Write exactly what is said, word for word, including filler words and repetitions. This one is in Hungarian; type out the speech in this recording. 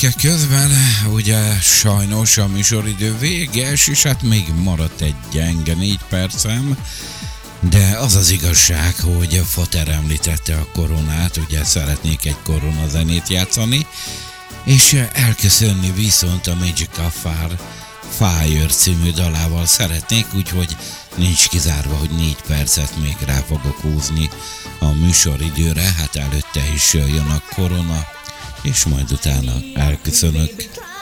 zenékkel közben, ugye sajnos a műsoridő véges, és hát még maradt egy gyenge négy percem, de az az igazság, hogy Fater említette a koronát, ugye szeretnék egy korona zenét játszani, és elköszönni viszont a Magic Affair Fire című dalával szeretnék, úgyhogy nincs kizárva, hogy négy percet még rá fogok húzni a műsoridőre, hát előtte is jön a korona, és majd utána elköszönök.